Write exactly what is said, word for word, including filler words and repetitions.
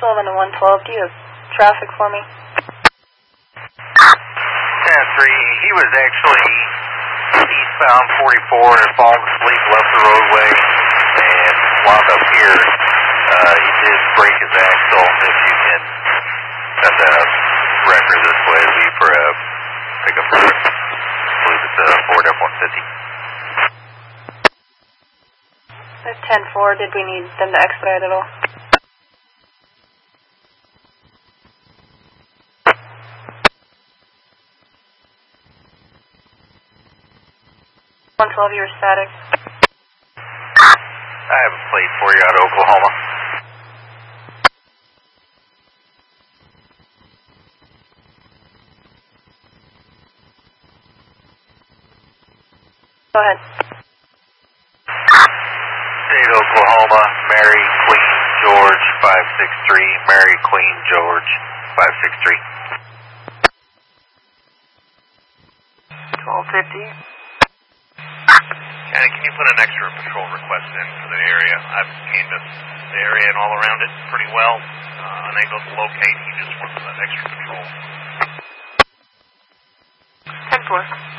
Sullivan to one twelve, do you have traffic for me? ten three, he was actually eastbound forty-four and falling asleep, left the roadway, and wound up here. Uh, he did break his axle. If you can send a record this way, leave for a pickup truck. I believe it's a Ford F one fifty. ten four, did we need them to expedite at all? one twelve, you were static. I have a plate for you out of Oklahoma. Go ahead. State Oklahoma, Mary Queen George five six three, Mary Queen George five six three. twelve fifty. County, can you put an extra patrol request in for the area? I've canvassed the area and all around it pretty well. Uh, unable to locate. He just wants that extra patrol. ten four.